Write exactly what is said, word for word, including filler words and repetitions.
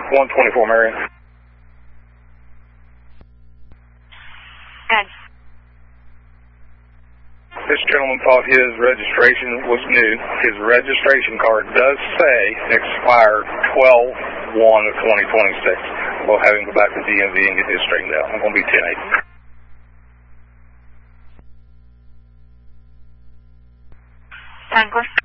one twenty-four Marion. Good. This gentleman thought his registration was new. His registration card does say expired twelve one of twenty twenty-six. We'll have him go back to D M V and get this straightened out. I'm going to be ten eight. Tango.